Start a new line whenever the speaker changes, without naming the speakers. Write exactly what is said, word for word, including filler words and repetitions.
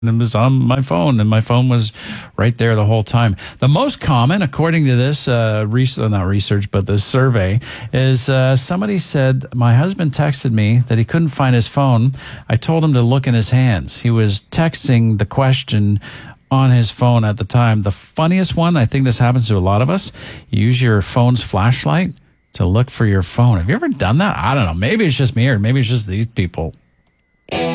It was on my phone, and my phone was right there the whole time. The most common, according to this, uh, research, not research, but this survey, is uh, somebody said, my husband texted me that he couldn't find his phone. I told him to look in his hands. He was texting the question on his phone at the time. The funniest one, I think this happens to a lot of us, you use your phone's flashlight to look for your phone. Have you ever done that? I don't know. Maybe it's just me, or maybe it's just these people.